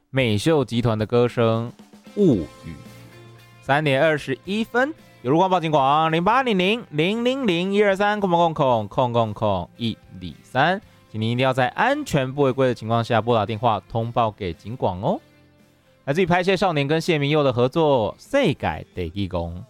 美秀集团的歌声物语。3点21分，有路光报警广0800-000-123-123，请您一定要在安全不违规的情况下拨打电话通报给警广哦。来自于拍摄少年跟谢明佑的合作，世界地技公。